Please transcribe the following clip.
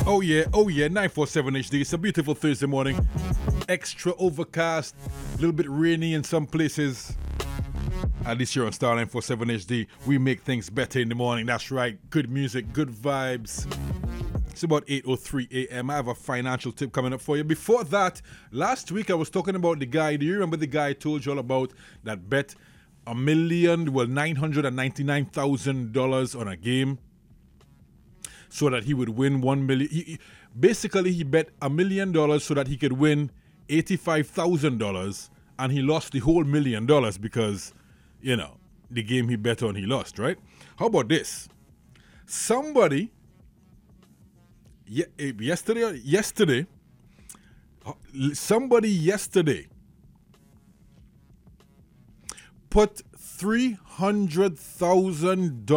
Oh yeah, 947 HD. It's a beautiful Thursday morning. Extra overcast, a little bit rainy in some places. At least here on Star 947 HD, we make things better in the morning. That's right. Good music, good vibes. It's about 8:03 a.m. I have a financial tip coming up for you. Before that, last week I was talking about the guy. Do you remember the guy I told you all about that bet $999,000 on a game so that he would win $1 million? Basically, he bet $1 million so that he could win $85,000, and he lost the whole $1 million because, you know, the game he bet on, he lost, right? How about this? Somebody yesterday, put $300,000